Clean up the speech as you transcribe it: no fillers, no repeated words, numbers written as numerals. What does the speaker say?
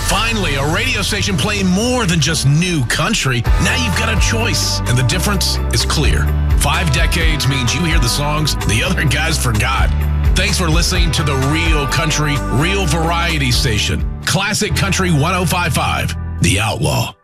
Finally, a radio station playing more than just new country. Now you've got a choice, and the difference is clear. 5 decades means you hear the songs the other guys forgot. Thanks for listening to the Real Country, Real Variety Station. Classic Country 105.5, The Outlaw.